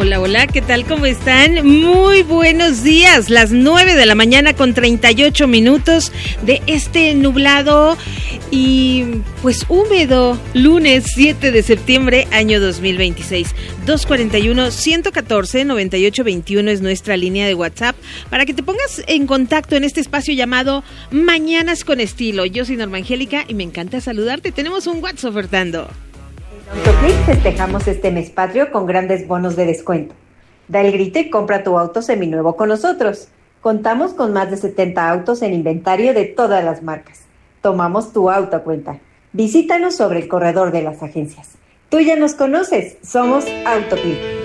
Hola, hola, ¿qué tal? ¿Cómo están? Muy buenos días, las 9 de la mañana con 38 minutos de este nublado y pues húmedo lunes 7 de septiembre, año 2026. 241-114-9821 es nuestra línea de WhatsApp para que te pongas en contacto en este espacio llamado Mañanas con Estilo. Yo soy Norma Angélica y me encanta saludarte. Tenemos un WhatsApp ofertando. En Autoclick festejamos este mes patrio con grandes bonos de descuento. Da el grito y compra tu auto seminuevo con nosotros. Contamos con más de 70 autos en inventario de todas las marcas. Tomamos tu auto a cuenta. Visítanos sobre el corredor de las agencias. Tú ya nos conoces, somos Autoclick.